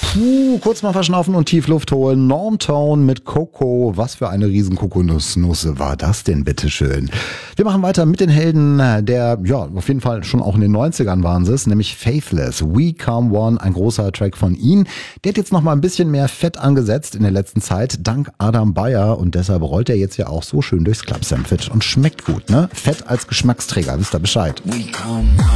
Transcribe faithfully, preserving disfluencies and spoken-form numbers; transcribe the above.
Puh, kurz mal verschnaufen und tief Luft holen. Normtone mit Coco. Was für eine riesen Kokosnuss war das denn, bitteschön? Wir machen weiter mit den Helden der, ja, auf jeden Fall schon auch in den neunzigern waren sie es, nämlich Faithless. We Come One, ein großer Track von ihnen. Der hat jetzt noch mal ein bisschen mehr Fett angesetzt in der letzten Zeit, dank Adam Beyer. Und deshalb rollt er jetzt ja auch so schön durchs Club Sandwich und schmeckt gut, ne? Fett als Geschmacksträger, wisst ihr Bescheid. We come